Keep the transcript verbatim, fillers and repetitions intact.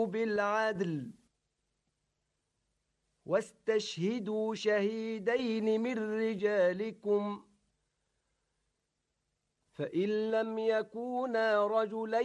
بالعدل واستشهدوا شهيدين من رجالكم فإن لم يكونا رجلين